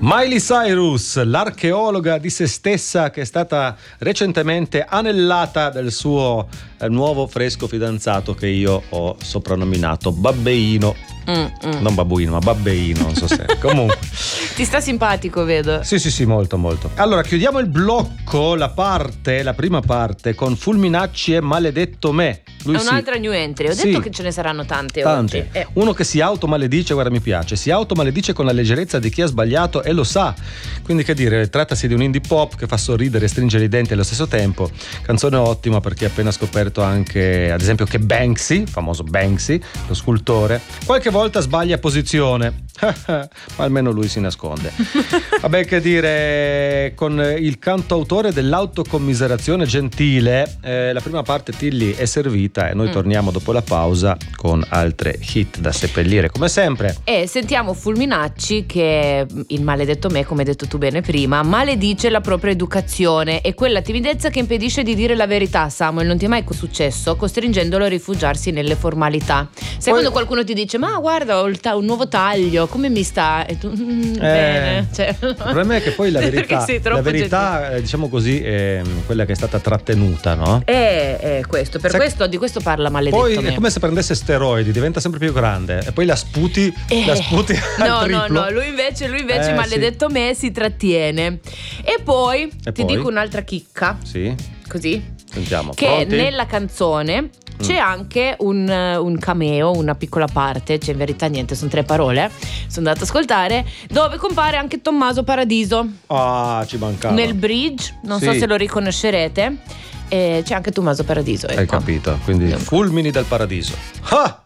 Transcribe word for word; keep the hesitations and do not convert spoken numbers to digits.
Miley Cyrus, l'archeologa di se stessa che è stata recentemente anellata del suo eh, nuovo fresco fidanzato che io ho soprannominato Babbeino. Mm, mm. Non babbuino, ma babbeino, non so se. Comunque ti sta simpatico, vedo. Sì, sì, sì, molto, molto. Allora, chiudiamo il blocco, la parte, la prima parte con Fulminacci e Maledetto me. Lui è un'altra sì. new entry. Ho sì. detto che ce ne saranno tante, tante. oggi. Eh. Uno che si automaledice, guarda, mi piace. Si automaledice con la leggerezza di chi ha sbagliato e lo sa. Quindi, che dire, trattasi di un indie pop che fa sorridere e stringere i denti allo stesso tempo. Canzone ottima perché ha appena scoperto anche, ad esempio, che Banksy, famoso Banksy, lo scultore, qualche volta sbaglia posizione. Ma almeno lui si nasconde. Vabbè, che dire, con il cantautore dell'autocommiserazione gentile, eh, la prima parte Tilly è servita e noi mm. torniamo dopo la pausa con altre hit da seppellire come sempre. E sentiamo Fulminacci che, il maledetto me, come hai detto tu bene prima, maledice la propria educazione e quella timidezza che impedisce di dire la verità. Samuel, non ti è mai successo? Costringendolo a rifugiarsi nelle formalità. Se Poi... quando qualcuno ti dice ma guarda ho un nuovo taglio, come mi sta? E tu mm, eh, bene, cioè. Il problema è che poi la verità, la verità eh, diciamo così, è quella che è stata trattenuta, no? È, è questo, per Se... questo di questo parla maledetto Poi me. È come se prendesse steroidi, diventa sempre più grande e poi la sputi, eh, la sputi al no, triplo. no, no, lui invece, lui invece eh, maledetto sì. me si trattiene. E poi e ti poi? dico un'altra chicca. Sì. Così. Sentiamo. Che Pronti? nella canzone c'è anche un, un cameo, una piccola parte, cioè in verità niente, sono tre parole, sono andata ad ascoltare, dove compare anche Tommaso Paradiso. Ah, ci mancava. Nel bridge, non sì. so se lo riconoscerete, e c'è anche Tommaso Paradiso. Ecco. Hai capito, quindi fulmini dal paradiso. Ah!